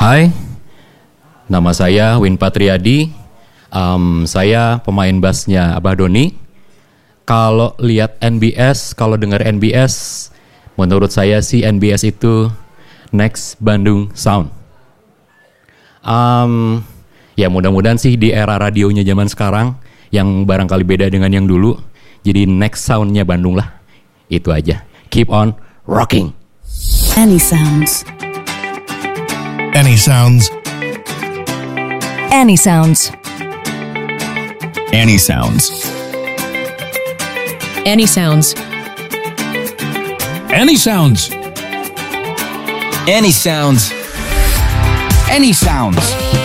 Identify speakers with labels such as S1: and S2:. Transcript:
S1: Hai, nama saya Win Patriadi. Saya pemain bassnya Abah Doni. Kalau lihat NBS, kalau dengar NBS, menurut saya sih NBS itu Next Bandung Sound. Ya mudah-mudahan sih di era radionya zaman sekarang yang barangkali beda dengan yang dulu, jadi next soundnya Bandung lah. Itu aja. Keep on rocking.
S2: Any sounds.
S3: Any sounds.
S2: Any sounds.
S3: Any sounds.
S4: Any sounds.
S3: Any sounds.
S5: Any sounds. Any sounds.